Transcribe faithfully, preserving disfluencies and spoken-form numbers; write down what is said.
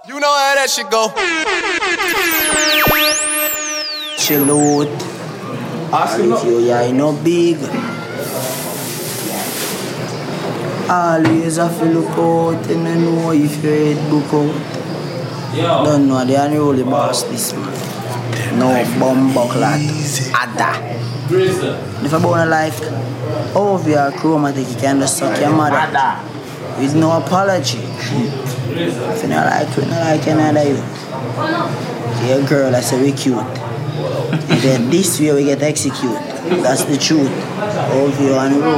You know how that shit go. Chill out. Ask him If you yeah, no big. Always have to look out and then know if your head book out. Yo. Don't know, they are the only boss this man. No bum buckler. Ada. If I born a life, over your chromatic, you can just suck your mother. Ada. With no apology. If you don't like you, don't like another you. Your girl, I say we cute. If you're this way, we get execute. That's the truth. Over you on the road.